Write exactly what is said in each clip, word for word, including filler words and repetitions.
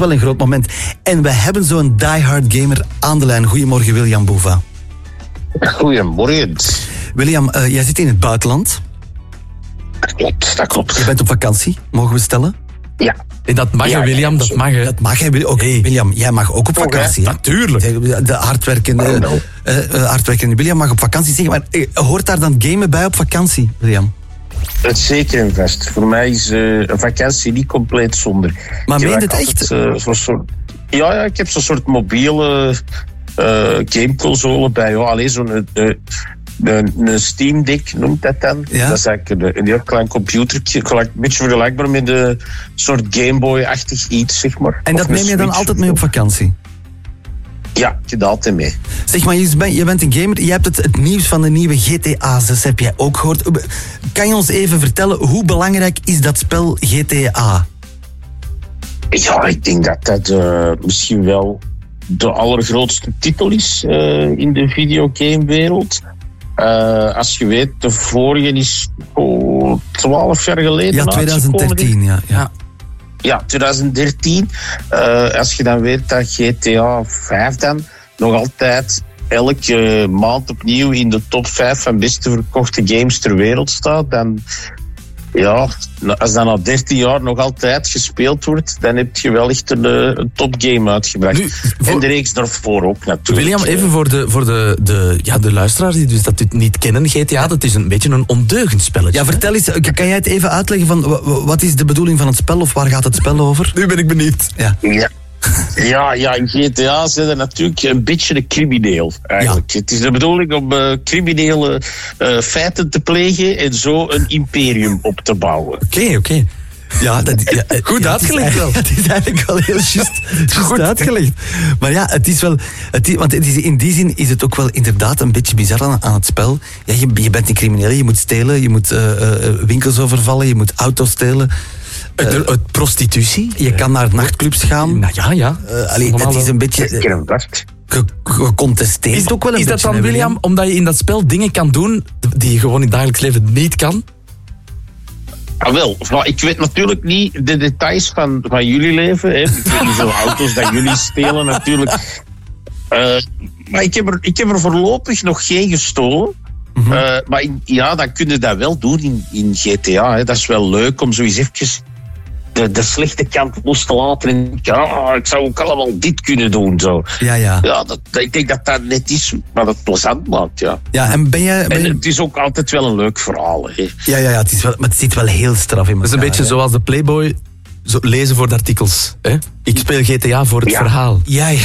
wel een groot moment. En we hebben zo'n diehard gamer aan de lijn. Goedemorgen, William Boeva. Goedemorgen. William, uh, jij zit in het buitenland. Dat klopt, dat klopt. Je bent op vakantie, mogen we stellen? Ja. En dat mag, ja, William, dat mag. Hè. Dat mag, hè. Ook, hey. William, jij mag ook op vakantie. Oh, natuurlijk. De, de hardwerkende, uh, uh, uh, hardwerkende William mag op vakantie zeggen. Maar uh, hoort daar dan gamen bij op vakantie, William? Het is zeker een vest. Voor mij is uh, een vakantie niet compleet zonder. Maar meen je het echt? Uh, zo'n soort, ja, ja, ik heb zo'n soort mobiele uh, gameconsole bij. Ja, alleen zo'n... Uh, Een, een Steam Deck noemt dat dan. Ja? Dat is eigenlijk een, een heel klein computertje. Een beetje vergelijkbaar met een soort Game Boy-achtig iets, zeg maar. En dat neem je dan altijd mee op vakantie? Ja, ik heb altijd mee. Zeg maar, je bent, je bent een gamer. Je hebt het, het nieuws van de nieuwe G T A zes, heb jij ook gehoord. Kan je ons even vertellen, hoe belangrijk is dat spel G T A? Ja, ik denk dat dat uh, misschien wel de allergrootste titel is uh, in de videogamewereld. Uh, als je weet, de vorige is oh, twaalf jaar geleden. Ja, twintig dertien, ja. ja. Ja, twintig dertien. Uh, als je dan weet dat G T A vijf dan nog altijd elke maand opnieuw in de top vijf van beste verkochte games ter wereld staat, dan... Ja, als dat na dertien jaar nog altijd gespeeld wordt, dan heb je wel echt een, een topgame uitgebracht. Nu, voor... En de reeks daarvoor ook natuurlijk. William, even voor de, voor de, de, ja, de luisteraars die dus dat niet kennen, G T A, dat is een beetje een ondeugend spelletje. Ja, vertel eens, kan jij het even uitleggen van wat is de bedoeling van het spel of waar gaat het spel over? Nu ben ik benieuwd. Ja. ja. Ja, ja, in G T A zijn er natuurlijk een beetje een crimineel, eigenlijk. Ja. Het is de bedoeling om uh, criminele uh, feiten te plegen en zo een imperium op te bouwen. Oké, okay, oké. Okay. Ja, dat, ja, goed ja, uitgelegd wel. Het is eigenlijk wel heel juist, juist uitgelegd. Maar ja, het is wel... Het is, want het is, in die zin is het ook wel inderdaad een beetje bizar aan, aan het spel. Ja, je, je bent een crimineel, je moet stelen, je moet uh, uh, winkels overvallen, je moet auto's stelen. Uh, de, uh, prostitutie. Je kan naar nachtclubs gaan. Nou ja, ja. Uh, allee, het is een beetje... gecontesteerd. Is, ook wel een is beetje, dat dan, William, omdat je in dat spel dingen kan doen die je gewoon in het dagelijks leven niet kan? Ah, wel, ik weet natuurlijk niet de details van, van jullie leven. Hè. Ik weet niet hoeveel auto's dat jullie stelen natuurlijk. Uh, maar ik heb, er, ik heb er voorlopig nog geen gestolen. Mm-hmm. Uh, maar in, ja, dan kun je dat wel doen in, in G T A. Hè. Dat is wel leuk om zoiets eventjes de, de slechte kant los te laten. En ja, ik zou ook allemaal dit kunnen doen. Zo. Ja, ja. Ja, dat, ik denk dat dat net is, maar dat plezant maakt, ja. Ja, en ben je... Ben je... En het is ook altijd wel een leuk verhaal. Hè. Ja, ja, ja, het is wel, maar het zit wel heel straf in elkaar. Het is een beetje hè? Zoals de Playboy... Zo, lezen voor de artikels. Hè? Ik speel G T A voor het ja. verhaal. Ja, ja.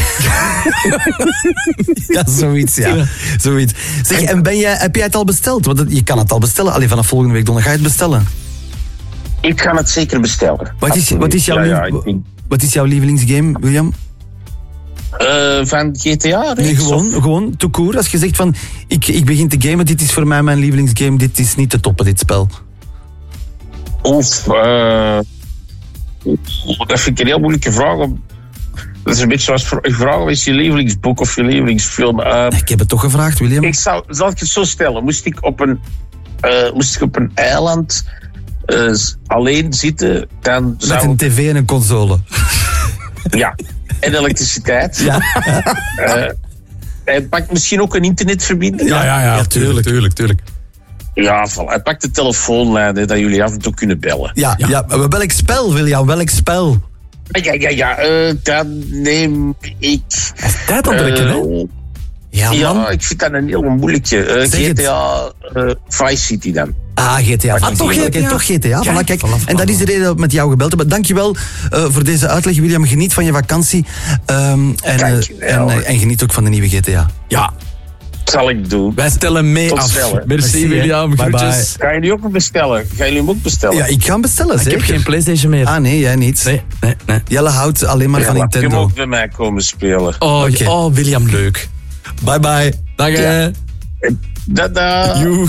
ja, zoiets, ja. ja. zoiets. Zeg, en ben jij, heb jij het al besteld? Want je kan het al bestellen. Allee, vanaf volgende week donderdag ga je het bestellen. Ik ga het zeker bestellen. Wat is, wat is, jouw, ja, ja, denk... wat is jouw lievelingsgame, William? Uh, van G T A? Nee, gewoon, of... gewoon tout court. Als je zegt van, ik, ik begin te gamen, dit is voor mij mijn lievelingsgame, dit is niet te toppen, dit spel. Of... Uh... Dat vind ik een heel moeilijke vraag. Dat is een beetje zoals ik vraag: wat is je lievelingsboek of je lievelingsfilm? Uh, ik heb het toch gevraagd, William. Ik zou, zal ik het zo stellen? Moest ik op een, uh, moest ik op een eiland uh, alleen zitten, dan met zou een tv en een console. Ja, en elektriciteit. Ja. uh, en pakt misschien ook een internetverbinding. Ja, ja, ja, ja tuurlijk, tuurlijk, tuurlijk. Ja, voilà. Hij pakt de telefoonlijn, hè, dat jullie af en toe kunnen bellen. Ja, ja. ja. Welk spel, William? Welk spel? Ja, ja, ja. Uh, dan neem ik... Het is tijd aan trekken, hè? Ja, ja, ik vind dat een heel moeilijke. Uh, G T A uh, Vice City dan. Ah, G T A. Ah, toch G T A? Toch G T A. Kijk, voilà, kijk. voilà, voilà. En dat is de reden dat we met jou gebeld hebben. Dankjewel uh, voor deze uitleg, William. Geniet van je vakantie. Um, en, uh, en, uh, en geniet ook van de nieuwe G T A. Ja. Zal ik doen. Wij stellen mee Tot af. Merci, Merci William. Bye bye. Gaan jullie ook bestellen? Gaan jullie hem ook bestellen? Ja, ik ga hem bestellen, ik zeker. heb geen PlayStation meer. Ah, nee, jij niet. Nee, nee, nee. Jelle houdt alleen maar ja, van Nintendo. Je mag ook bij mij komen spelen. Oh, okay. oh William, leuk. Bye bye. Dag. Ja. Dada. Joe.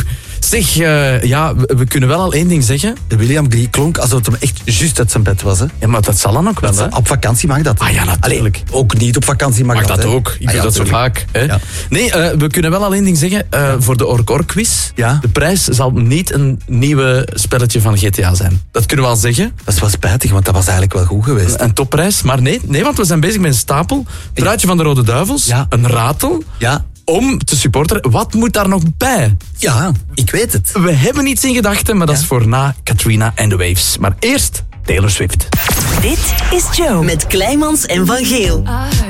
Zeg, uh, ja, we, we kunnen wel al één ding zeggen. De William die klonk alsof het hem echt juist uit zijn bed was. Hè. Ja, maar dat zal dan ook wel, hè? Op vakantie mag dat. Ah ja, natuurlijk. Allee, ook niet op vakantie mag, Mag dat. dat hè. ook. Ik doe Ah, ja, dat zo tuurlijk. vaak. Hè? Ja. Nee, uh, we kunnen wel al één ding zeggen. Uh, voor de Ork-Ork-quiz. Ja. De prijs zal niet een nieuwe spelletje van G T A zijn. Dat kunnen we al zeggen. Dat is wel spijtig, want dat was eigenlijk wel goed geweest. Een topprijs. Maar nee, nee, want we zijn bezig met een stapel. Truitje van de Rode Duivels. Ja. Een ratel. Ja, Om te supporteren. Wat moet daar nog bij? ja, ik weet het. We hebben iets in gedachten, maar dat Ja. is voor na Katrina and the Waves. Maar eerst Taylor Swift. Dit is Joe met Kleimans en Van Geel.